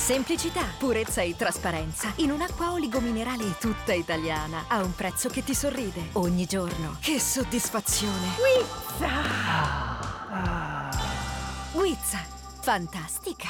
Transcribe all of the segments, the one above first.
Semplicità, purezza e trasparenza in un'acqua oligominerale tutta italiana a un prezzo che ti sorride ogni giorno. Che soddisfazione! Guizza, fantastica!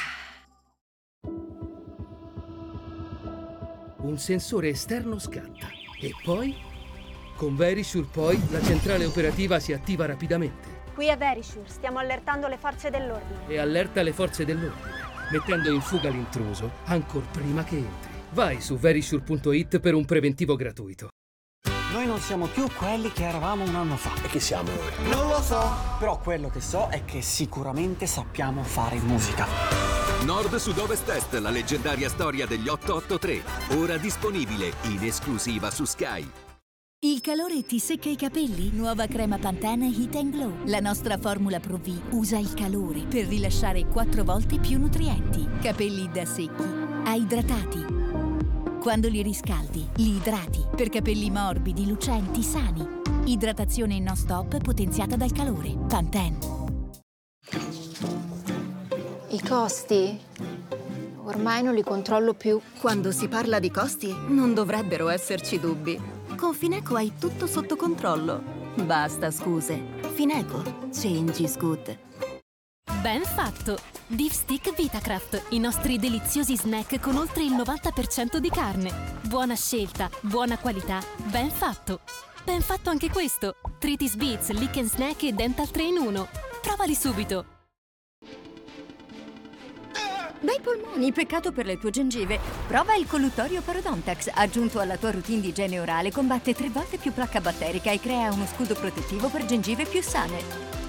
Un sensore esterno scatta e poi, con Verisure poi, la centrale operativa si attiva rapidamente Qui a Verisure stiamo allertando le forze dell'ordine. e allerta le forze dell'ordine, mettendo in fuga l'intruso ancor prima che entri. Vai su verisure.it per un preventivo gratuito. Noi non siamo più quelli che eravamo un anno fa. E chi siamo noi? Non lo so. Però quello che so è che sicuramente sappiamo fare musica. Nord Sud Ovest Est, la leggendaria storia degli 883. Ora disponibile in esclusiva su Sky. Il calore ti secca i capelli? Nuova crema Pantene Heat and Glow. La nostra formula Pro V usa il calore per rilasciare 4 volte più nutrienti. Capelli da secchi a idratati. Quando li riscaldi, li idrati. Per capelli morbidi, lucenti, sani. Idratazione non stop potenziata dal calore. Pantene. I costi? Ormai non li controllo più. Quando si parla di costi, non dovrebbero esserci dubbi. Con Fineco hai tutto sotto controllo. Basta scuse. Fineco. Change is good. Ben fatto! Beef Stick Vitacraft, i nostri deliziosi snack con oltre il 90% di carne. Buona scelta, buona qualità, ben fatto! Ben fatto anche questo! Tritis Beats, Lick and Snack e Dental 3 in 1. Provali subito! Bei polmoni, peccato per le tue gengive. Prova il colluttorio Parodontax. Aggiunto alla tua routine di igiene orale, combatte 3 volte più placca batterica e crea uno scudo protettivo per gengive più sane.